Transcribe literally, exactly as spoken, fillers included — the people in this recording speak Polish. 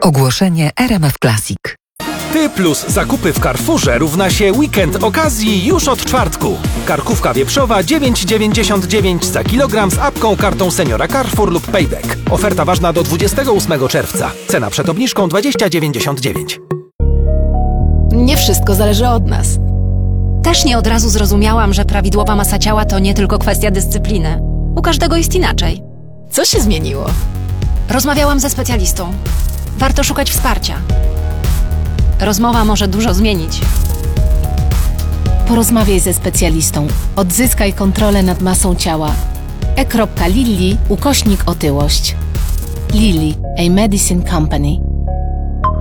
Ogłoszenie R M F Classic. Ty plus zakupy w Carrefourze równa się weekend okazji już od czwartku. Karkówka wieprzowa dziewięć dziewięćdziesiąt dziewięć za kilogram z apką, kartą Seniora Carrefour lub Payback. Oferta ważna do dwudziestego ósmego czerwca. Cena przed obniżką dwadzieścia dziewięćdziesiąt dziewięć. Nie wszystko zależy od nas. Też nie od razu zrozumiałam, że prawidłowa masa ciała to nie tylko kwestia dyscypliny. U każdego jest inaczej. Co się zmieniło? Rozmawiałam ze specjalistą. Warto szukać wsparcia. Rozmowa może dużo zmienić. Porozmawiaj ze specjalistą. Odzyskaj kontrolę nad masą ciała. e.lilly ukośnik otyłość. Lilly, a medicine company.